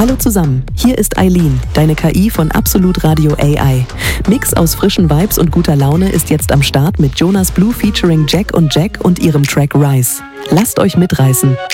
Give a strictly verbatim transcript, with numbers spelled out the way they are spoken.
Hallo zusammen, hier ist Eileen, deine K I von Absolut Radio A I. Mix aus frischen Vibes und guter Laune ist jetzt am Start mit Jonas Blue featuring Jack und Jack und ihrem Track Rise. Lasst euch mitreißen.